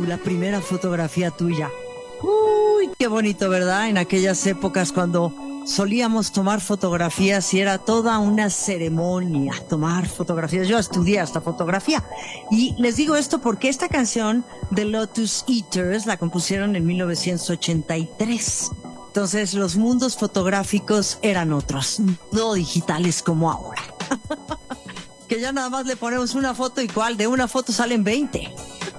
la primera fotografía tuya. Uy, qué bonito, ¿verdad? En aquellas épocas cuando solíamos tomar fotografías y era toda una ceremonia tomar fotografías. Yo estudié hasta fotografía. Y les digo esto porque esta canción de Lotus Eaters la compusieron en 1983. Entonces los mundos fotográficos eran otros, no digitales como ahora. Que ya nada más le ponemos una foto y cuál, de una foto salen 20.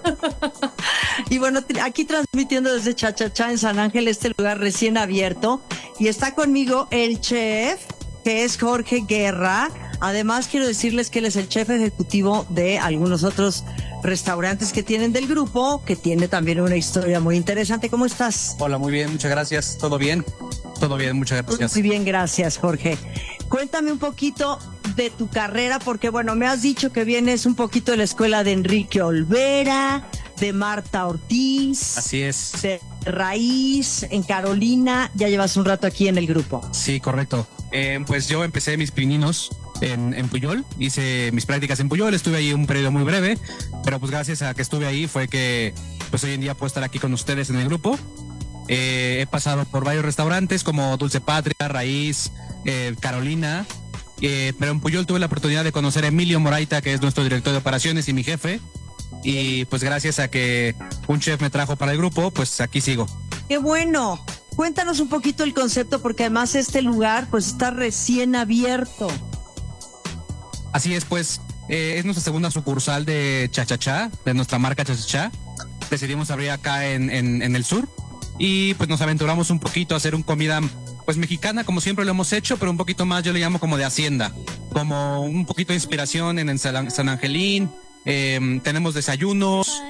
Y bueno, aquí transmitiendo desde Cha-Cha-Cha en San Ángel, este lugar recién abierto. Y está conmigo el chef, que es Jorge Guerra. Además, quiero decirles que él es el chef ejecutivo de algunos otros restaurantes que tienen del grupo, que tiene también una historia muy interesante. ¿Cómo estás? Hola, muy bien, muchas gracias. ¿Todo bien? Todo bien, muchas gracias. Muy bien, gracias, Jorge. Cuéntame un poquito de tu carrera, porque bueno, me has dicho que vienes un poquito de la escuela de Enrique Olvera, de Marta Ortiz. Así es. De Raíz, en Carolina. Ya llevas un rato aquí en el grupo. Sí, correcto. Pues yo empecé mis pininos en Pujol, hice mis prácticas en Pujol, estuve ahí un periodo muy breve, pero pues gracias a que estuve ahí fue que pues hoy en día puedo estar aquí con ustedes en el grupo. He pasado por varios restaurantes como Dulce Patria, Raíz, Carolina, pero en Pujol tuve la oportunidad de conocer a Emilio Moraita, que es nuestro director de operaciones y mi jefe, y pues gracias a que un chef me trajo para el grupo, pues aquí sigo. ¡Qué bueno! Cuéntanos un poquito el concepto, porque además este lugar pues está recién abierto. Así es, pues es nuestra segunda sucursal de Cha-Cha-Cha, de nuestra marca Cha-Cha-Cha. Decidimos abrir acá en el sur y pues nos aventuramos un poquito a hacer una comida pues mexicana, como siempre lo hemos hecho, pero un poquito más, yo le llamo como de hacienda, como un poquito de inspiración en San Angelín. Tenemos desayunos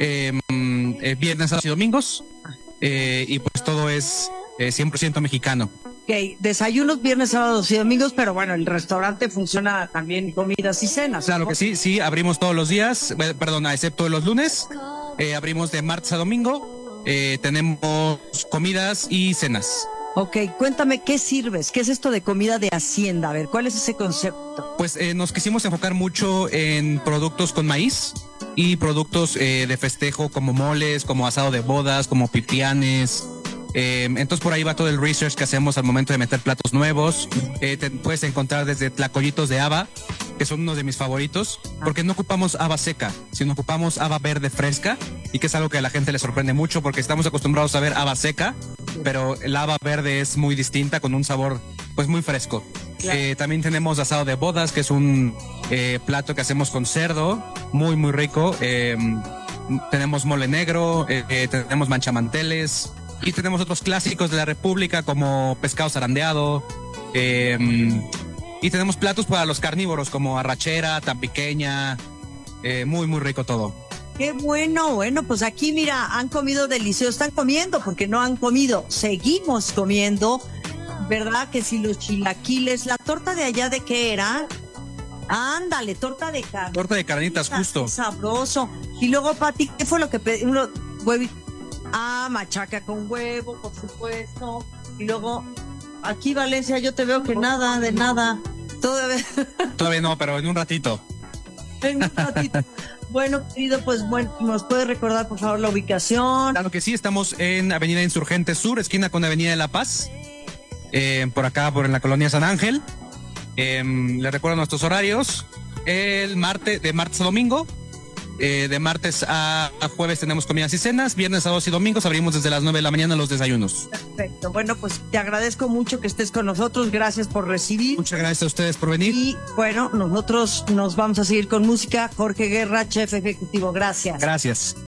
viernes, sábados y domingos, y pues todo es 100% mexicano. Ok, desayunos viernes, sábados y domingos, pero bueno, el restaurante funciona también comidas y cenas. Claro, ¿no? que sí, abrimos todos los días, excepto los lunes, abrimos de martes a domingo, tenemos comidas y cenas. Ok, cuéntame, ¿qué sirves? ¿Qué es esto de comida de hacienda? A ver, ¿cuál es ese concepto? Pues nos quisimos enfocar mucho en productos con maíz y productos de festejo como moles, como asado de bodas, como pipianes. Entonces por ahí va todo el research que hacemos al momento de meter platos nuevos. Te puedes encontrar desde tlacoyitos de haba, que son uno de mis favoritos, porque no ocupamos haba seca, sino ocupamos haba verde fresca, y que es algo que a la gente le sorprende mucho porque estamos acostumbrados a ver haba seca, pero el haba verde es muy distinta, con un sabor pues muy fresco. Claro. También tenemos asado de bodas, que es un plato que hacemos con cerdo, muy muy rico. Tenemos mole negro, tenemos manchamanteles, y tenemos otros clásicos de la República como pescado zarandeado, y tenemos platos para los carnívoros como arrachera, tan pequeña, muy muy rico todo. Qué bueno, pues aquí mira, han comido delicioso, están comiendo porque no han comido, seguimos comiendo, ¿verdad? Que si los chilaquiles, la torta de allá, ¿de qué era? Ándale, torta de carne. Torta de carnitas, justo. Sabroso. Y luego, Pati, ¿qué fue lo que pedí? Machaca con huevo, por supuesto. Y luego, aquí Valencia, yo te veo que nada, de nada. Todavía no, pero en un ratito. En un ratito. Bueno, querido, pues bueno, ¿nos puede recordar, por favor, la ubicación? Claro que sí, estamos en Avenida Insurgentes Sur, esquina con Avenida de La Paz, por acá, en la colonia San Ángel. Les recuerdo nuestros horarios. De martes a domingo. De martes a jueves tenemos comidas y cenas. Viernes, sábados y domingos abrimos desde las 9 de la mañana los desayunos. Perfecto. Bueno, pues te agradezco mucho que estés con nosotros. Gracias por recibir. Muchas gracias a ustedes por venir. Y bueno, nosotros nos vamos a seguir con música. Jorge Guerra, chef ejecutivo. Gracias. Gracias.